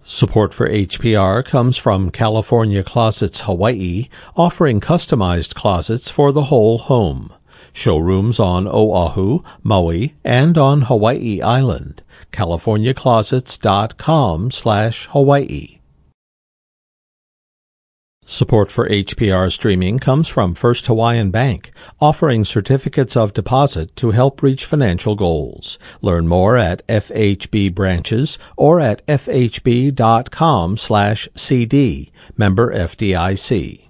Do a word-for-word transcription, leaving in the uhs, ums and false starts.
Support for H P R comes from California Closets Hawaii, offering customized closets for the whole home. Showrooms on Oahu, Maui, and on Hawaii Island. california closets dot com slash Hawaii. Support for H P R streaming comes from First Hawaiian Bank, offering certificates of deposit to help reach financial goals. Learn more at F H B branches or at f h b dot com slash c d. Member F D I C.